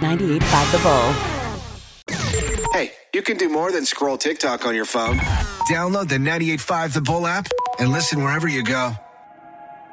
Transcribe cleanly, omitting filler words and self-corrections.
98.5 The Bull. Hey, you can do more than scroll TikTok on your phone. Download the 98.5 The Bull app and listen wherever you go.